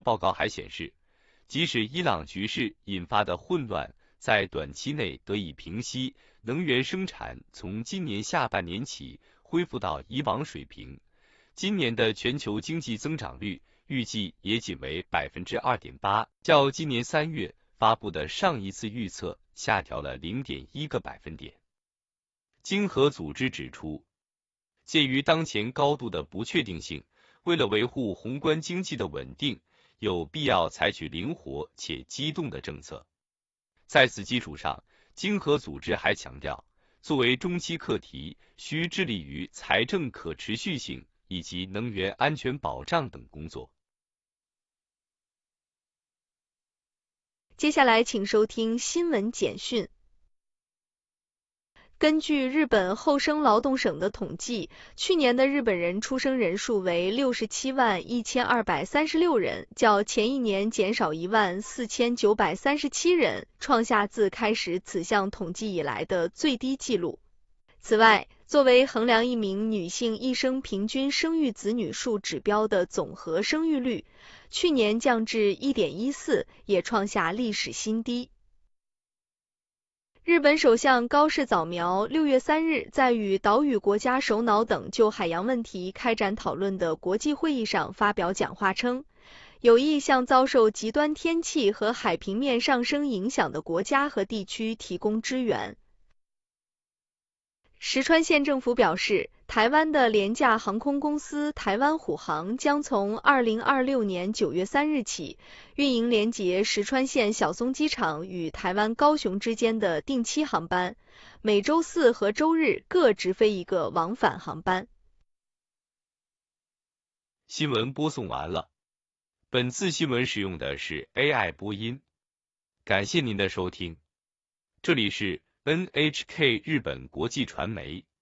报告还显示，即使伊朗局势引发的混乱在短期内得以平息，能源生产从今年下半年起恢复到以往水平。今年的全球经济增长率预计也仅为 2.8%， 较今年3月发布的上一次预测下调了 0.1个百分点。经合组织指出，鉴于当前高度的不确定性，为了维护宏观经济的稳定，有必要采取灵活且机动的政策。在此基础上，经合组织还强调，作为中期课题，需致力于财政可持续性以及能源安全保障等工作。 接下来请收听新闻简讯。根据日本厚生劳动省的统计，去年的日本人出生人数为671236人，较前一年减少14937人，创下自开始此项统计以来的最低纪录。此外，作为衡量一名女性一生平均生育子女数指标的总和生育率，去年降至 1.14， 也创下历史新低。日本首相高市早苗6月3日在与岛屿国家首脑等就海洋问题开展讨论的国际会议上发表讲话称，有意向遭受极端天气和海平面上升影响的国家和地区提供支援。石川县政府表示，台湾的廉价航空公司台湾虎航将从2026年9月3日起运营连结石川县小松机场与台湾高雄之间的定期航班，每周四和周日各直飞一个往返航班。 新闻播送完了，本次新闻使用的是 AI 播音，感谢您的收听，这里是 NHK 日本国际传媒。